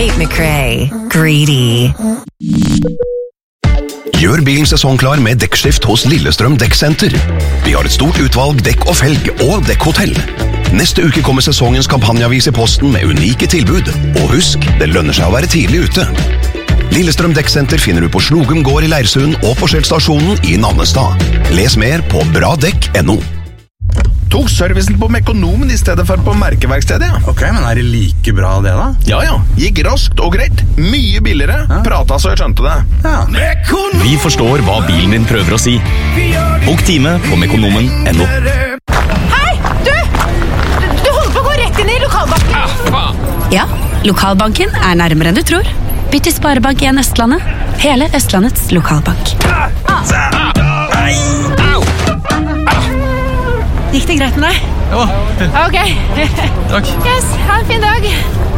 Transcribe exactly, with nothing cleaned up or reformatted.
Tate McRae. Greedy. Gjør bilen sesongklar med dekkskift hos Lillestrøm Dekksenter. Vi har et stort utvalg dekk og felg og dekkhotell. Neste uke kommer sesongens kampanjeavis i posten med unike tilbud. Og husk, det lønner seg å være tidlig ute. Lillestrøm Dekksenter finner du på Slogum gård i Leirsund og på Skjellstasjonen i Nannestad. Les mer på bra dekk punktum no. Tok servicen på Mekonomen i stedet for på merkeverkstedet, ja. Ok, men er det like bra det da? Ja, ja. Gikk raskt og greit. Mye billigere. Ja. Prata så jeg skjønte det. Ja. Vi forstår hva bilen din prøver å si. Bok time på mekonomen punktum no. Hei, du! Du holder på å gå rett inn i lokalbanken. Ah, faen! Ja, lokalbanken er nærmere enn du tror. Bytt til Sparebank en Østlandet. Hele Østlandets lokalbank. Gikk det greit med deg? Ja, Ok. takk. Yes, ha en fin dag.